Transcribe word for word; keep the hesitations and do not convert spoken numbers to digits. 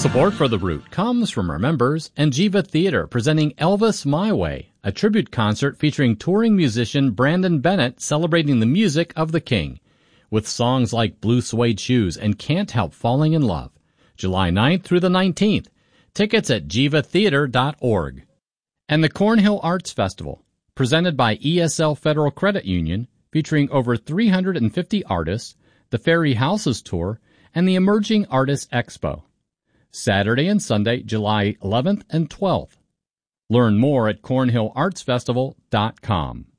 Support for The Root comes from our members and Jiva Theater presenting Elvis My Way, a tribute concert featuring touring musician Brandon Bennett celebrating the music of the King, with songs like Blue Suede Shoes and Can't Help Falling in Love. July ninth through the nineteenth. Tickets at jiva theater dot org. And the Cornhill Arts Festival, presented by E S L Federal Credit Union, featuring over three hundred fifty artists, the Fairy Houses Tour, and the Emerging Artists Expo. Saturday and Sunday, July eleventh and twelfth. Learn more at cornhill arts festival dot com.